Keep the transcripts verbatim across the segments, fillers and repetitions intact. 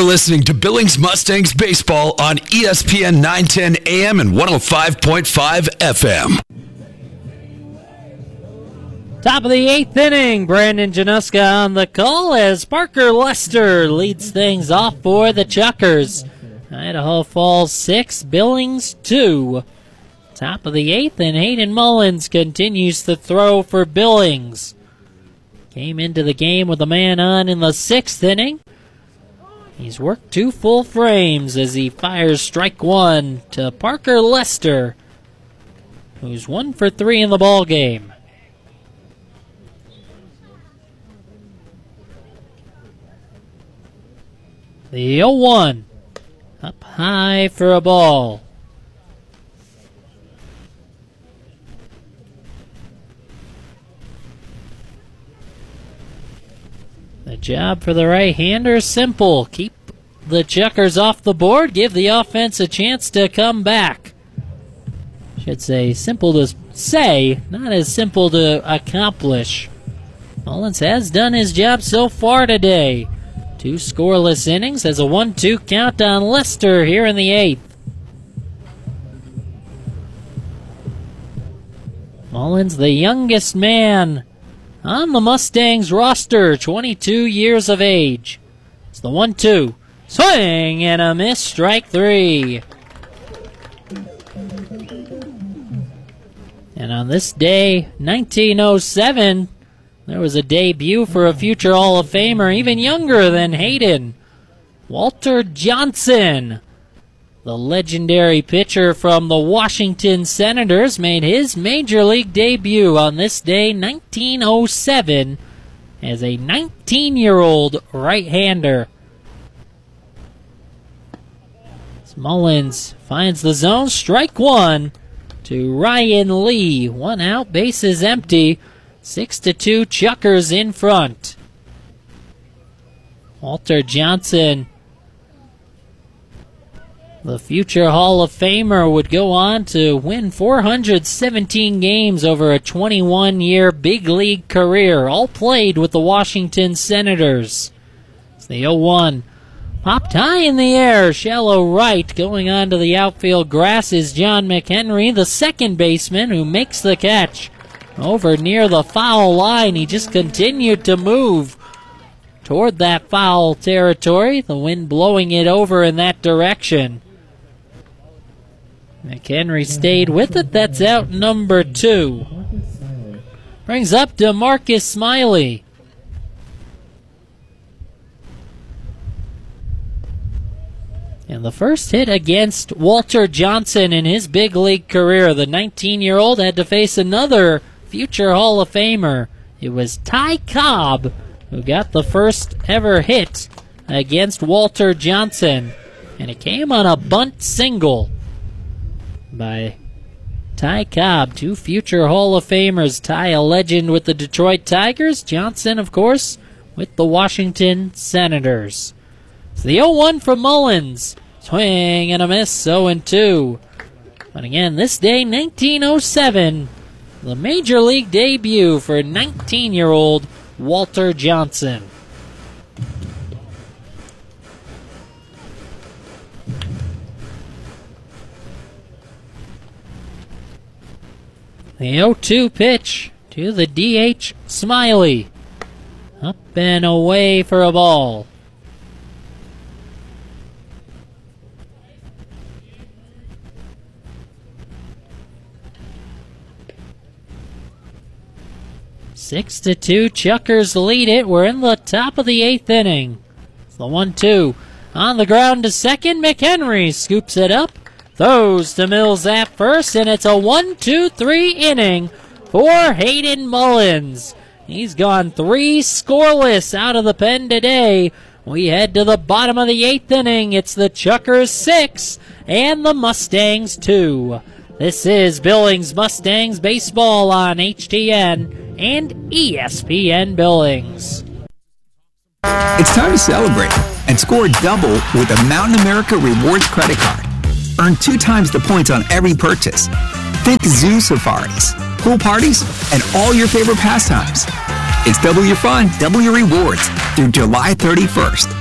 listening to Billings Mustangs Baseball on E S P N nine ten A M and one oh five point five F M. Top of the eighth inning, Brandon Januska on the call as Parker Lester leads things off for the Chuckers. Idaho Falls six, Billings two. Top of the eighth, and Hayden Mullins continues to throw for Billings. Came into the game with a man on in the sixth inning. He's worked two full frames as he fires strike one to Parker Lester, who's one for three in the ball game. The oh one, up high for a ball. The job for the right-hander is simple. Keep the Chuckers off the board, give the offense a chance to come back. Should say simple to say, not as simple to accomplish. Mullins has done his job so far today. Two scoreless innings as a one two count on Lester here in the eighth. Mullins, the youngest man on the Mustangs roster, twenty-two years of age. It's the one two. Swing and a miss, strike three. And on this day, nineteen oh seven, there was a debut for a future Hall of Famer, even younger than Hayden. Walter Johnson, the legendary pitcher from the Washington Senators, made his major league debut on this day, nineteen oh seven, as a nineteen-year-old right-hander. Mullins finds the zone, strike one to Ryan Lee. One out, bases empty. Six to two, Chuckers in front. Walter Johnson, the future Hall of Famer, would go on to win four hundred seventeen games over a twenty-one-year big league career, all played with the Washington Senators. It's the oh one. Popped high in the air, shallow right. Going on to the outfield grass is John McHenry, the second baseman, who makes the catch. Over near the foul line, he just continued to move toward that foul territory, the wind blowing it over in that direction. McHenry stayed with it. That's out number two. Brings up DeMarcus Smiley. And the first hit against Walter Johnson in his big league career. The nineteen-year-old had to face another future Hall of Famer. It was Ty Cobb who got the first ever hit against Walter Johnson. And it came on a bunt single by Ty Cobb. Two future Hall of Famers. Ty, a legend with the Detroit Tigers. Johnson, of course, with the Washington Senators. It's the oh one from Mullins. Swing and a miss, oh and two. But again, this day, nineteen oh seven, the major league debut for nineteen-year-old Walter Johnson. The oh two pitch to the D H Smiley. Up and away for a ball. Six to two, Chuckers lead it. We're in the top of the eighth inning. It's the one two. On the ground to second, McHenry scoops it up. Throws to Mills at first, and it's a one two three inning for Hayden Mullins. He's gone three scoreless out of the pen today. We head to the bottom of the eighth inning. It's the Chuckers six and the Mustangs two. This is Billings Mustangs Baseball on H T N and E S P N Billings. It's time to celebrate and score double with a Mountain America Rewards credit card. Earn two times the points on every purchase. Think zoo safaris, pool parties, and all your favorite pastimes. It's double your fun, double your rewards through July thirty-first.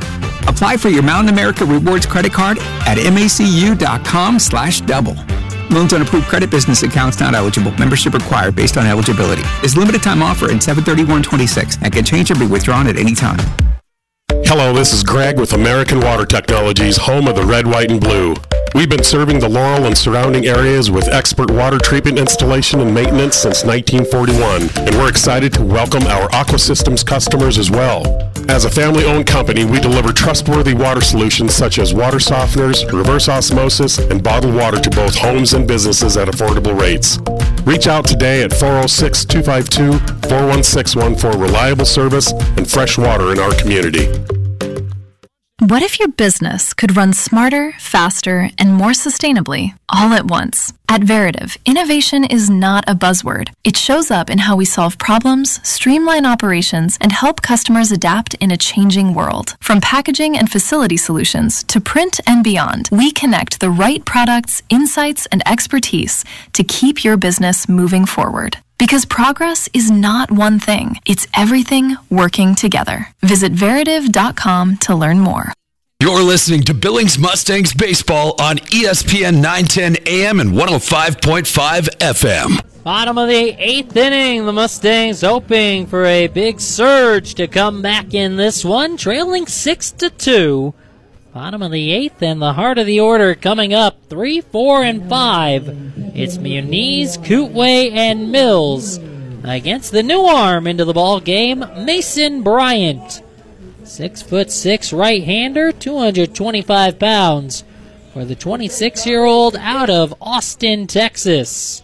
Apply for your Mountain America Rewards credit card at macu.com slash double. Loans on approved credit business accounts not eligible. Membership required based on eligibility. This limited time offer in seven thirty-one twenty-six and can change and be withdrawn at any time. Hello, this is Greg with American Water Technologies, home of the red, white, and blue. We've been serving the Laurel and surrounding areas with expert water treatment installation and maintenance since nineteen forty-one, and we're excited to welcome our Aqua Systems customers as well. As a family-owned company, we deliver trustworthy water solutions such as water softeners, reverse osmosis, and bottled water to both homes and businesses at affordable rates. Reach out today at four oh six, two five two, four one six one for reliable service and fresh water in our community. What if your business could run smarter, faster, and more sustainably all at once? At Veritiv, innovation is not a buzzword. It shows up in how we solve problems, streamline operations, and help customers adapt in a changing world. From packaging and facility solutions to print and beyond, we connect the right products, insights, and expertise to keep your business moving forward. Because progress is not one thing, it's everything working together. Visit Veritiv dot com to learn more. You're listening to Billings Mustangs Baseball on E S P N nine ten A M and one oh five point five F M. Bottom of the eighth inning, the Mustangs hoping for a big surge to come back in this one, trailing six to two. Bottom of the eighth and the heart of the order coming up, three, four, and five. It's Muniz, Kootway, and Mills against the new arm into the ball game, Mason Bryant. Six foot six right-hander, two hundred twenty-five pounds for the twenty-six-year-old out of Austin, Texas.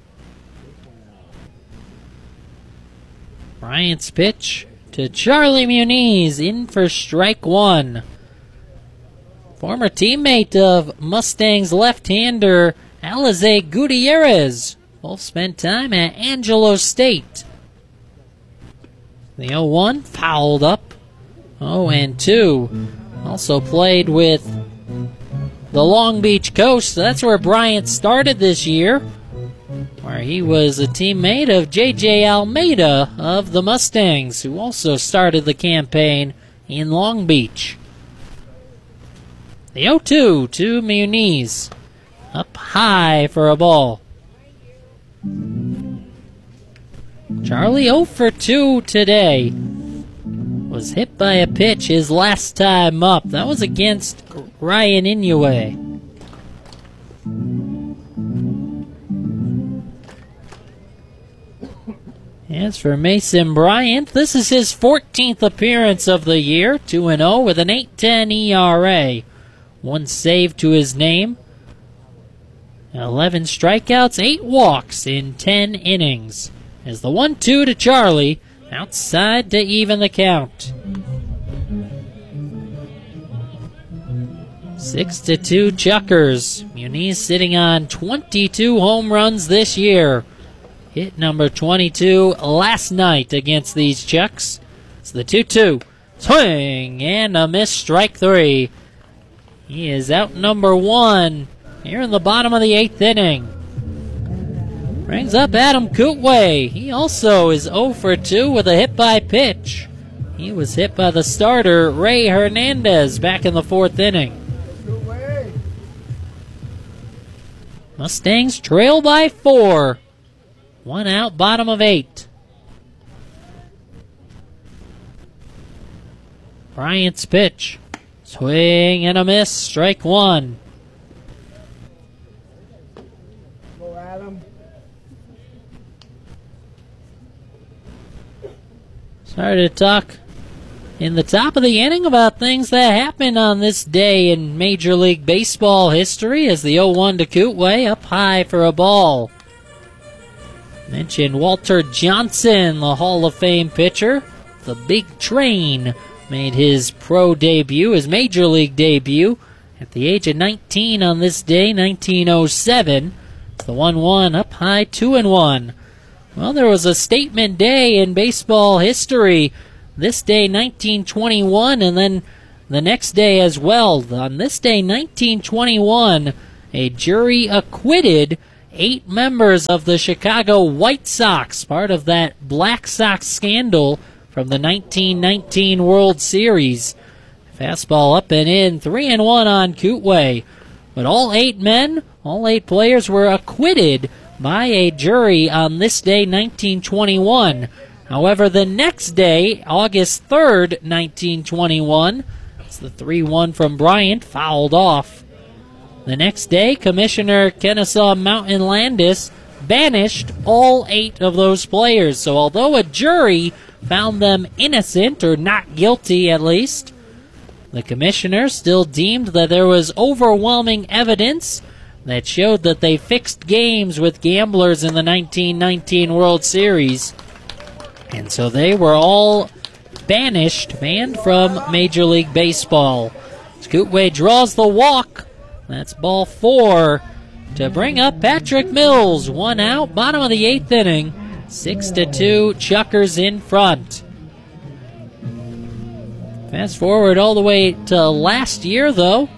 Bryant's pitch to Charlie Muniz, in for strike one. Former teammate of Mustangs left-hander Alize Gutierrez. Both spent time at Angelo State. The oh one fouled up. oh and two. Also played with the Long Beach Coast. That's where Bryant started this year, where he was a teammate of J J Almeida of the Mustangs, who also started the campaign in Long Beach. The oh two to Muniz. Up high for a ball. Charlie oh for two today. Was hit by a pitch his last time up. That was against Ryan Inoue. As for Mason Bryant, this is his fourteenth appearance of the year, two and oh with an eight ten E R A. One save to his name. eleven strikeouts, eight walks in ten innings. As the one two to Charlie, outside to even the count. six to two Chuckers. Muniz sitting on twenty-two home runs this year. Hit number twenty-two last night against these Chucks. It's the two two. Swing and a miss, strike three. He is out number one here in the bottom of the eighth inning. Brings up Adam Kootway. He also is oh for two with a hit by pitch. He was hit by the starter, Ray Hernandez, back in the fourth inning. Mustangs trail by four. One out, bottom of eight. Bryant's pitch. Swing and a miss, strike one. Go Adam. Started to talk in the top of the inning about things that happened on this day in Major League Baseball history as the oh one to Kootway up high for a ball. Mentioned Walter Johnson, the Hall of Fame pitcher. The Big Train made his pro debut, his Major League debut, at the age of nineteen on this day, nineteen oh seven. It's the one one up high, two and one. Well, there was a statement day in baseball history. This day, nineteen twenty-one, and then the next day as well. On this day, nineteen twenty-one, a jury acquitted eight members of the Chicago White Sox, part of that Black Sox scandal from the nineteen nineteen World Series. Fastball up and in, three and one on Kootway. But all eight men, all eight players were acquitted by a jury on this day, nineteen twenty-one. However, the next day, August third, nineteen twenty-one, it's the three one from Bryant, fouled off. The next day, Commissioner Kennesaw Mountain Landis banished all eight of those players. So although a jury found them innocent, or not guilty at least, the commissioner still deemed that there was overwhelming evidence that showed that they fixed games with gamblers in the nineteen nineteen World Series. And so they were all banished, banned from Major League Baseball. Kootway draws the walk. That's ball four to bring up Patrick Mills. One out, bottom of the eighth inning. Six to two, Chuckers in front. Fast forward all the way to last year, though.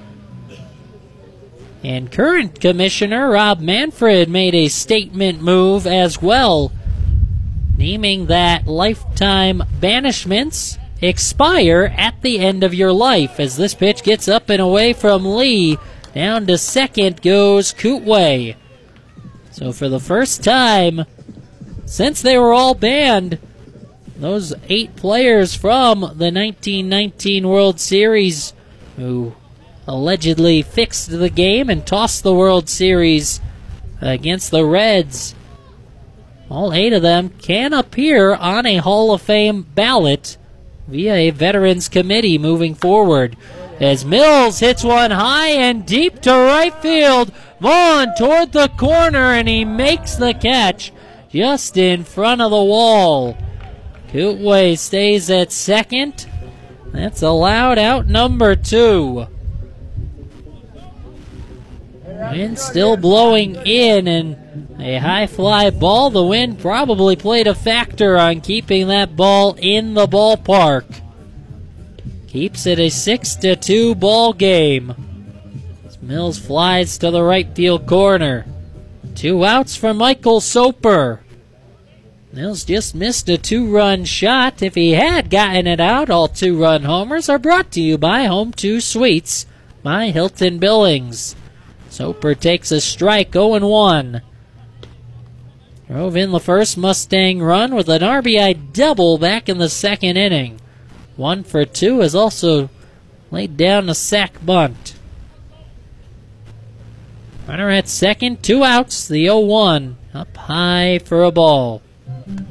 And current commissioner Rob Manfred made a statement move as well, naming that lifetime banishments expire at the end of your life. As this pitch gets up and away from Lee, down to second goes Kootway. So for the first time since they were all banned, those eight players from the nineteen nineteen World Series who allegedly fixed the game and tossed the World Series against the Reds, all eight of them can appear on a Hall of Fame ballot via a Veterans Committee moving forward. As Mills hits one high and deep to right field, Vaughn toward the corner, and he makes the catch just in front of the wall. Kootway stays at second. That's allowed out number two. Wind still blowing in, and a high fly ball. The wind probably played a factor on keeping that ball in the ballpark. Keeps it a six to two ball game. As Mills flies to the right field corner. Two outs for Michael Soper. Mills just missed a two-run shot. If he had gotten it out, all two-run homers are brought to you by Home two Suites by Hilton Billings. Soper takes a strike, oh and one. Drove in the first Mustang run with an R B I double back in the second inning. One for two has also laid down a sac bunt. Runner at second, two outs, the oh one. Up high for a ball.